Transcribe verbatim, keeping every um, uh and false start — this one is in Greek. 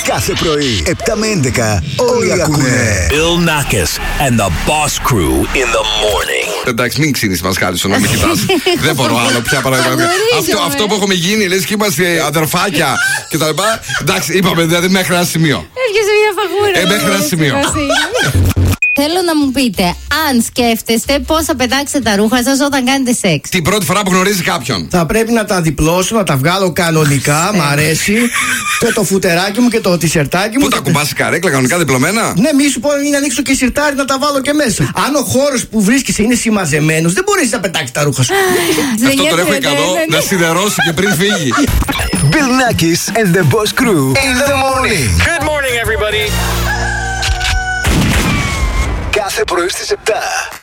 Κάθε πρωί, επτά με έντεκα, όλοι ακούνε. Bill Nackis and the Boss Crew in the morning. Εντάξει, μην ξύνεις μας Χάρισον να με κοιτάς. Δεν μπορώ άλλο πια παραδείγματα. Αυτό, αυτό που έχουμε γίνει, λες και είμαστε αδερφάκια και τα λοιπά. Εντάξει, είπαμε δηλαδή μέχρι ένα σημείο. Έβγαινε μια φαγούρα. Ε, μέχρι ένα σημείο. Θέλω να μου πείτε, αν σκέφτεστε πώς θα πετάξετε τα ρούχα σας όταν κάνετε σεξ. Την πρώτη φορά που γνωρίζει κάποιον. Θα πρέπει να τα διπλώσω, να τα βγάλω κανονικά, μ' αρέσει. Και το φουτεράκι μου και το τισερτάκι μου. Πού τα κουμπάς καρέκλα, κανονικά διπλωμένα. Ναι, μη σου πω ή να ανοίξω και σιρτάρι να τα βάλω και μέσα. Αν ο χώρος που βρίσκεσαι είναι συμμαζεμένος, δεν μπορείς να πετάξεις τα ρούχα σου. Αυτό τον έχω ικανό να σιδερώσει και πριν φύγει. Bill Nackis and the Boss Crew in the morning. Good morning, everybody. Κάθε πρωί στις επτά.